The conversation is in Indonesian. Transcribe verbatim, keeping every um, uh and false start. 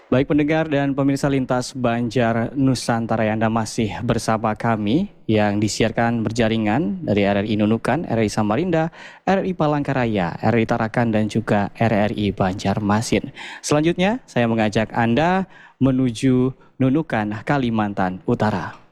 Baik pendengar dan pemirsa Lintas Banjar Nusantara, yang Anda masih bersama kami yang disiarkan berjaringan dari R R I Nunukan, R R I Samarinda, R R I Palangkaraya, R R I Tarakan, dan juga R R I Banjarmasin. Selanjutnya saya mengajak Anda menuju Nunukan, Kalimantan Utara.